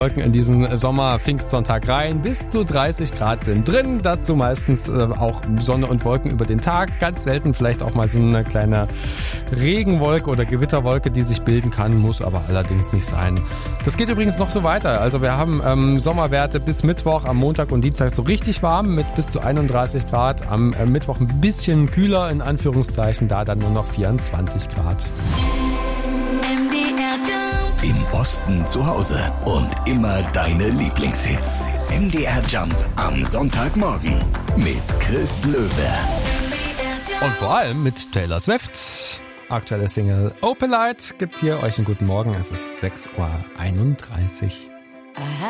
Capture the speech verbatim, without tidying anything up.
Wolken in diesen Sommer-Pfingstsonntag rein. Bis zu dreißig Grad sind drin. Dazu meistens äh, auch Sonne und Wolken über den Tag. Ganz selten vielleicht auch mal so eine kleine Regenwolke oder Gewitterwolke, die sich bilden kann. Muss aber allerdings nicht sein. Das geht übrigens noch so weiter. Also wir haben ähm, Sommerwerte bis Mittwoch, am Montag und Dienstag so richtig warm mit bis zu einunddreißig Grad. Am äh, Mittwoch ein bisschen kühler, in Anführungszeichen, da dann nur noch vierundzwanzig Grad. Im Osten zu Hause und immer deine Lieblingshits. M D R Jump am Sonntagmorgen mit Chris Löwe. Und vor allem mit Taylor Swift. Aktuelle Single Opalite gibt's hier. Euch einen guten Morgen. Es ist sechs Uhr einunddreißig. I